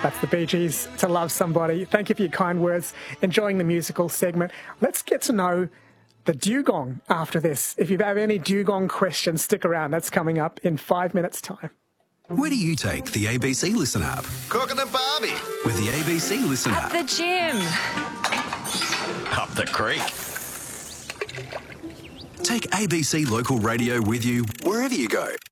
That's the Bee Gees, To Love Somebody. Thank you for your kind words. Enjoying the musical segment. Let's get to know the dugong after this. If you have any dugong questions, stick around. That's coming up in 5 minutes' time. Where do you take the ABC Listen app? Cooking at Barbie. With the ABC Listen At app. the gym. Up the creek. Take ABC Local Radio with you wherever you go.